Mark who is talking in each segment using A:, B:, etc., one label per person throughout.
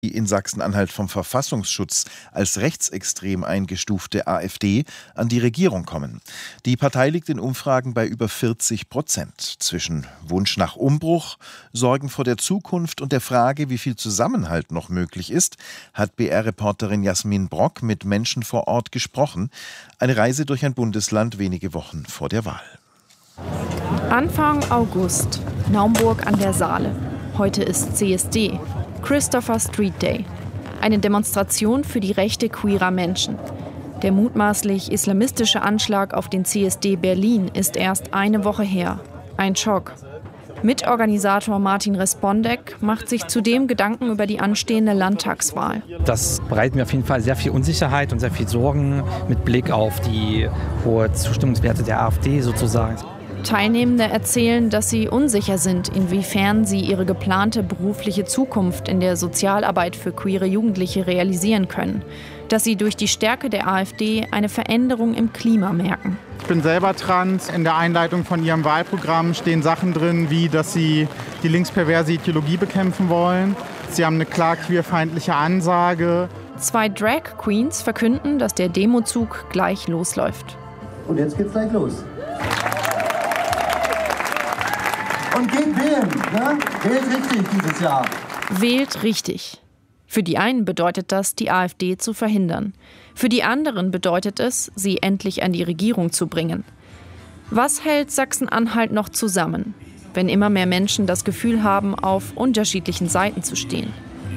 A: Die in Sachsen-Anhalt vom Verfassungsschutz als rechtsextrem eingestufte AfD an die Regierung kommen. Die Partei liegt in Umfragen bei über 40%. Zwischen Wunsch nach Umbruch, Sorgen vor der Zukunft und der Frage, wie viel Zusammenhalt noch möglich ist, hat BR-Reporterin Jasmin Brock mit Menschen vor Ort gesprochen. Eine Reise durch ein Bundesland wenige Wochen vor der Wahl.
B: Anfang August, Naumburg an der Saale. Heute ist CSD. Christopher Street Day. Eine Demonstration für die Rechte queerer Menschen. Der mutmaßlich islamistische Anschlag auf den CSD Berlin ist erst eine Woche her. Ein Schock. Mitorganisator Martin Respondek macht sich zudem Gedanken über die anstehende Landtagswahl.
C: Das bereitet mir auf jeden Fall sehr viel Unsicherheit und sehr viel Sorgen mit Blick auf die hohen Zustimmungswerte der AfD sozusagen.
B: Teilnehmende erzählen, dass sie unsicher sind, inwiefern sie ihre geplante berufliche Zukunft in der Sozialarbeit für queere Jugendliche realisieren können. Dass sie durch die Stärke der AfD eine Veränderung im Klima merken.
D: Ich bin selber trans. In der Einleitung von ihrem Wahlprogramm stehen Sachen drin, wie dass sie die linksperverse Ideologie bekämpfen wollen. Sie haben eine klar queerfeindliche Ansage.
B: 2 Drag Queens verkünden, dass der Demozug gleich losläuft.
E: Und jetzt geht's gleich los. Und geht wählen, ne? Wählt richtig dieses Jahr.
B: Wählt richtig. Für die einen bedeutet das, die AfD zu verhindern. Für die anderen bedeutet es, sie endlich an die Regierung zu bringen. Was hält Sachsen-Anhalt noch zusammen, wenn immer mehr Menschen das Gefühl haben, auf unterschiedlichen Seiten zu stehen?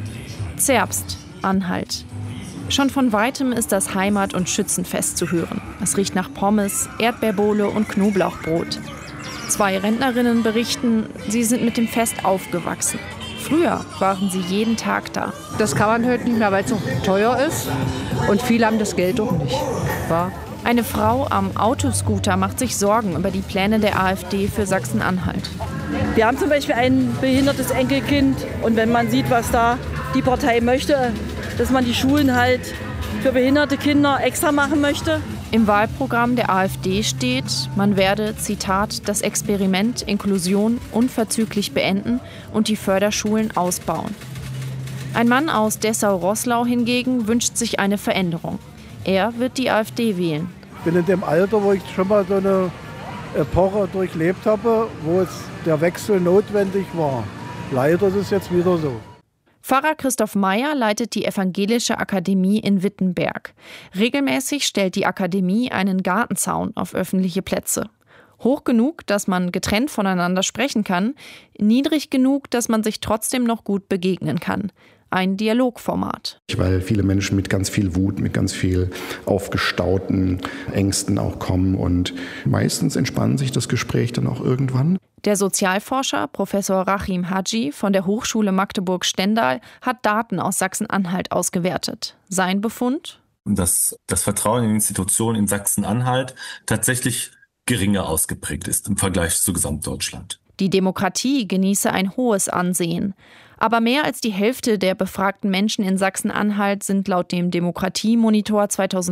B: Zerbst, Anhalt. Schon von Weitem ist das Heimat- und Schützenfest zu hören. Es riecht nach Pommes, Erdbeerbohle und Knoblauchbrot. 2 Rentnerinnen berichten, sie sind mit dem Fest aufgewachsen. Früher waren sie jeden Tag da.
F: Das kann man heute nicht mehr, weil es so teuer ist. Und viele haben das Geld auch nicht. Ja.
B: Eine Frau am Autoscooter macht sich Sorgen über die Pläne der AfD für Sachsen-Anhalt.
G: Wir haben zum Beispiel ein behindertes Enkelkind. Und wenn man sieht, was da die Partei möchte, dass man die Schulen halt für behinderte Kinder extra machen möchte.
B: Im Wahlprogramm der AfD steht, man werde, Zitat, das Experiment Inklusion unverzüglich beenden und die Förderschulen ausbauen. Ein Mann aus Dessau-Roßlau hingegen wünscht sich eine Veränderung. Er wird die AfD wählen.
H: Ich bin in dem Alter, wo ich schon mal so eine Epoche durchlebt habe, wo der Wechsel notwendig war. Leider ist es jetzt wieder so.
B: Pfarrer Christoph Meyer leitet die Evangelische Akademie in Wittenberg. Regelmäßig stellt die Akademie einen Gartenzaun auf öffentliche Plätze. Hoch genug, dass man getrennt voneinander sprechen kann, niedrig genug, dass man sich trotzdem noch gut begegnen kann. Ein Dialogformat.
I: Weil viele Menschen mit ganz viel Wut, mit ganz viel aufgestauten Ängsten auch kommen und meistens entspannt sich das Gespräch dann auch irgendwann.
B: Der Sozialforscher Professor Rachim Haji von der Hochschule Magdeburg-Stendal hat Daten aus Sachsen-Anhalt ausgewertet. Sein Befund?
J: Dass das Vertrauen in Institutionen in Sachsen-Anhalt tatsächlich geringer ausgeprägt ist im Vergleich zu Gesamtdeutschland.
B: Die Demokratie genieße ein hohes Ansehen. Aber mehr als die Hälfte der befragten Menschen in Sachsen-Anhalt sind laut dem Demokratiemonitor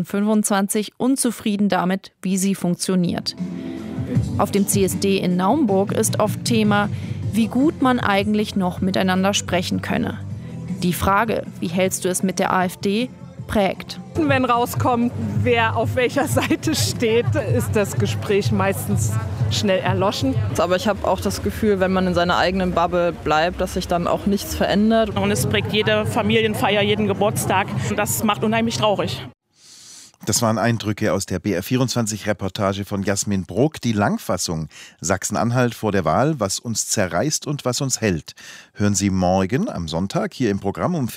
B: 2025 unzufrieden damit, wie sie funktioniert. Auf dem CSD in Naumburg ist oft Thema, wie gut man eigentlich noch miteinander sprechen könne. Die Frage, wie hältst du es mit der AfD, prägt.
K: Wenn rauskommt, wer auf welcher Seite steht, ist das Gespräch meistens schnell erloschen.
L: Aber ich habe auch das Gefühl, wenn man in seiner eigenen Bubble bleibt, dass sich dann auch nichts verändert.
M: Und es prägt jede Familienfeier, jeden Geburtstag. Und das macht unheimlich traurig.
A: Das waren Eindrücke aus der BR24-Reportage von Jasmin Brock. Die Langfassung Sachsen-Anhalt vor der Wahl, was uns zerreißt und was uns hält, hören Sie morgen am Sonntag hier im Programm um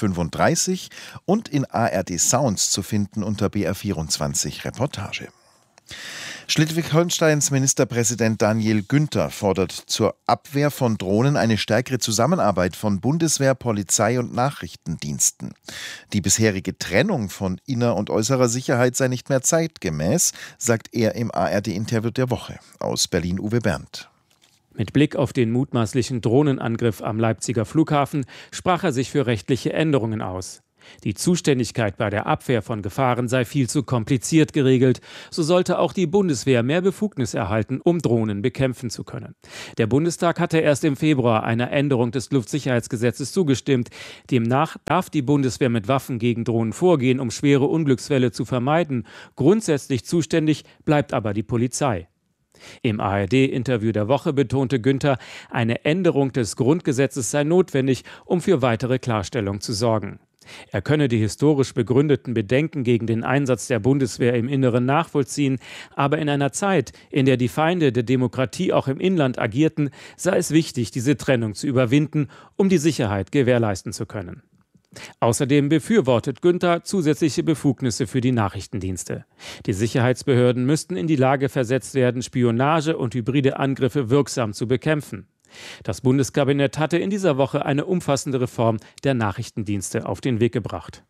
A: 14.35 Uhr und in ARD Sounds zu finden unter BR24 Reportage. Schleswig-Holsteins Ministerpräsident Daniel Günther fordert zur Abwehr von Drohnen eine stärkere Zusammenarbeit von Bundeswehr, Polizei und Nachrichtendiensten. Die bisherige Trennung von inner- und äußerer Sicherheit sei nicht mehr zeitgemäß, sagt er im ARD-Interview der Woche. Aus Berlin Uwe Berndt.
N: Mit Blick auf den mutmaßlichen Drohnenangriff am Leipziger Flughafen sprach er sich für rechtliche Änderungen aus. Die Zuständigkeit bei der Abwehr von Gefahren sei viel zu kompliziert geregelt. So sollte auch die Bundeswehr mehr Befugnis erhalten, um Drohnen bekämpfen zu können. Der Bundestag hatte erst im Februar einer Änderung des Luftsicherheitsgesetzes zugestimmt. Demnach darf die Bundeswehr mit Waffen gegen Drohnen vorgehen, um schwere Unglücksfälle zu vermeiden. Grundsätzlich zuständig bleibt aber die Polizei. Im ARD-Interview der Woche betonte Günther, eine Änderung des Grundgesetzes sei notwendig, um für weitere Klarstellung zu sorgen. Er könne die historisch begründeten Bedenken gegen den Einsatz der Bundeswehr im Inneren nachvollziehen, aber in einer Zeit, in der die Feinde der Demokratie auch im Inland agierten, sei es wichtig, diese Trennung zu überwinden, um die Sicherheit gewährleisten zu können. Außerdem befürwortet Günther zusätzliche Befugnisse für die Nachrichtendienste. Die Sicherheitsbehörden müssten in die Lage versetzt werden, Spionage und hybride Angriffe wirksam zu bekämpfen. Das Bundeskabinett hatte in dieser Woche eine umfassende Reform der Nachrichtendienste auf den Weg gebracht.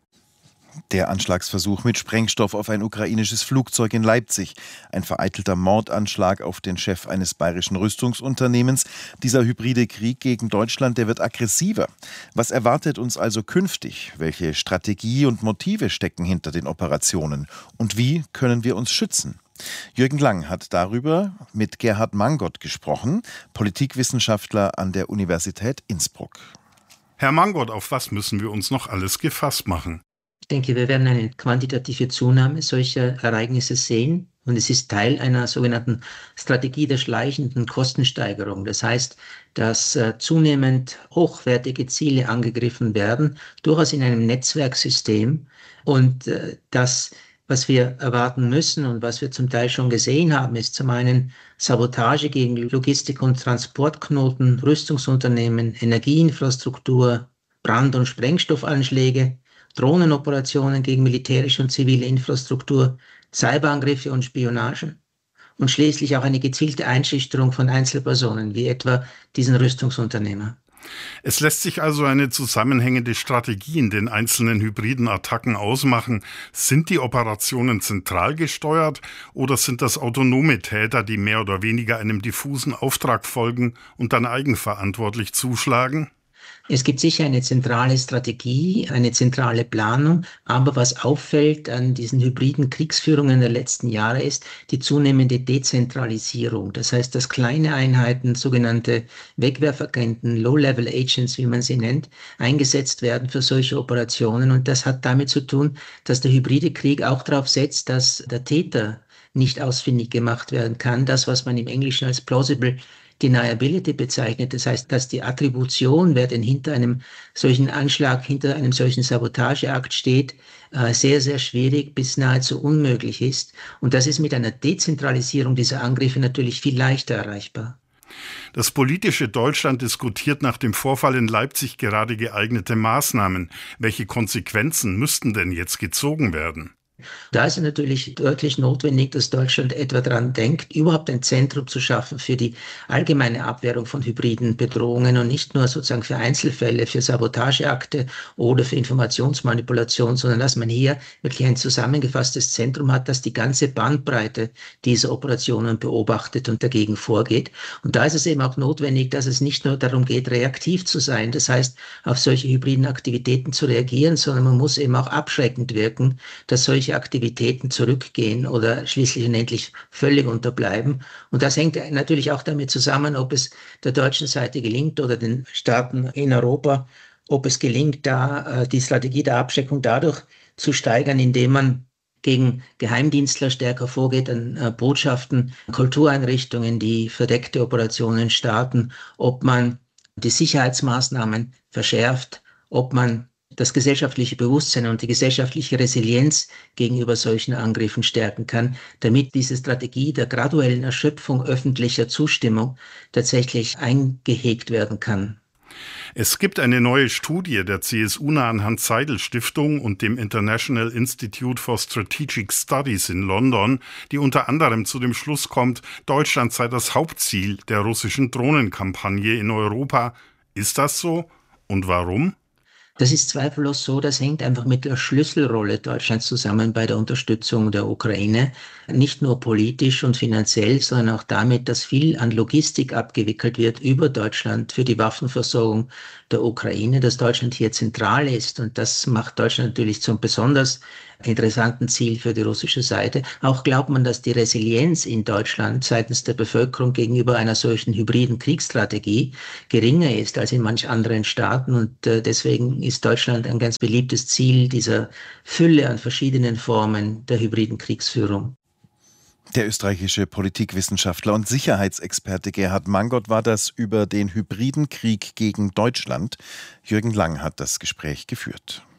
A: Der Anschlagsversuch mit Sprengstoff auf ein ukrainisches Flugzeug in Leipzig. Ein vereitelter Mordanschlag auf den Chef eines bayerischen Rüstungsunternehmens. Dieser hybride Krieg gegen Deutschland, der wird aggressiver. Was erwartet uns also künftig? Welche Strategie und Motive stecken hinter den Operationen? Und wie können wir uns schützen? Jürgen Lang hat darüber mit Gerhard Mangott gesprochen, Politikwissenschaftler an der Universität Innsbruck.
O: Herr Mangott, auf was müssen wir uns noch alles gefasst machen?
P: Ich denke, wir werden eine quantitative Zunahme solcher Ereignisse sehen. Und es ist Teil einer sogenannten Strategie der schleichenden Kostensteigerung. Das heißt, dass zunehmend hochwertige Ziele angegriffen werden, durchaus in einem Netzwerksystem. Und das, was wir erwarten müssen und was wir zum Teil schon gesehen haben, ist zum einen Sabotage gegen Logistik- und Transportknoten, Rüstungsunternehmen, Energieinfrastruktur, Brand- und Sprengstoffanschläge, Drohnenoperationen gegen militärische und zivile Infrastruktur, Cyberangriffe und Spionage und schließlich auch eine gezielte Einschüchterung von Einzelpersonen, wie etwa diesen Rüstungsunternehmer.
O: Es lässt sich also eine zusammenhängende Strategie in den einzelnen hybriden Attacken ausmachen. Sind die Operationen zentral gesteuert oder sind das autonome Täter, die mehr oder weniger einem diffusen Auftrag folgen und dann eigenverantwortlich zuschlagen?
P: Es gibt sicher eine zentrale Strategie, eine zentrale Planung, aber was auffällt an diesen hybriden Kriegsführungen der letzten Jahre ist die zunehmende Dezentralisierung. Das heißt, dass kleine Einheiten, sogenannte Wegwerfagenten, Low-Level-Agents, wie man sie nennt, eingesetzt werden für solche Operationen. Und das hat damit zu tun, dass der hybride Krieg auch darauf setzt, dass der Täter nicht ausfindig gemacht werden kann. Das, was man im Englischen als plausible Deniability bezeichnet. Das heißt, dass die Attribution, wer denn hinter einem solchen Anschlag, hinter einem solchen Sabotageakt steht, sehr, sehr schwierig bis nahezu unmöglich ist. Und das ist mit einer Dezentralisierung dieser Angriffe natürlich viel leichter erreichbar.
O: Das politische Deutschland diskutiert nach dem Vorfall in Leipzig gerade geeignete Maßnahmen. Welche Konsequenzen müssten denn jetzt gezogen werden?
P: Da ist es natürlich deutlich notwendig, dass Deutschland etwa daran denkt, überhaupt ein Zentrum zu schaffen für die allgemeine Abwehrung von hybriden Bedrohungen und nicht nur sozusagen für Einzelfälle, für Sabotageakte oder für Informationsmanipulation, sondern dass man hier wirklich ein zusammengefasstes Zentrum hat, das die ganze Bandbreite dieser Operationen beobachtet und dagegen vorgeht. Und da ist es eben auch notwendig, dass es nicht nur darum geht, reaktiv zu sein, das heißt, auf solche hybriden Aktivitäten zu reagieren, sondern man muss eben auch abschreckend wirken, dass solche Aktivitäten zurückgehen oder schließlich und endlich völlig unterbleiben. Und das hängt natürlich auch damit zusammen, ob es der deutschen Seite gelingt oder den Staaten in Europa, ob es gelingt, da die Strategie der Abschreckung dadurch zu steigern, indem man gegen Geheimdienstler stärker vorgeht, an Botschaften, Kultureinrichtungen, die verdeckte Operationen starten, ob man die Sicherheitsmaßnahmen verschärft, ob man das gesellschaftliche Bewusstsein und die gesellschaftliche Resilienz gegenüber solchen Angriffen stärken kann, damit diese Strategie der graduellen Erschöpfung öffentlicher Zustimmung tatsächlich eingehegt werden kann.
O: Es gibt eine neue Studie der CSU-nahen Hans-Seidel-Stiftung und dem International Institute for Strategic Studies in London, die unter anderem zu dem Schluss kommt, Deutschland sei das Hauptziel der russischen Drohnenkampagne in Europa. Ist das so? Und warum?
P: Das ist zweifellos so, das hängt einfach mit der Schlüsselrolle Deutschlands zusammen bei der Unterstützung der Ukraine. Nicht nur politisch und finanziell, sondern auch damit, dass viel an Logistik abgewickelt wird über Deutschland für die Waffenversorgung der Ukraine, dass Deutschland hier zentral ist. Und das macht Deutschland natürlich zum besonders interessanten Ziel für die russische Seite. Auch glaubt man, dass die Resilienz in Deutschland seitens der Bevölkerung gegenüber einer solchen hybriden Kriegsstrategie geringer ist als in manch anderen Staaten. Und deswegen ist Deutschland ein ganz beliebtes Ziel dieser Fülle an verschiedenen Formen der hybriden Kriegsführung.
A: Der österreichische Politikwissenschaftler und Sicherheitsexperte Gerhard Mangot war das über den hybriden Krieg gegen Deutschland. Jürgen Lang hat das Gespräch geführt.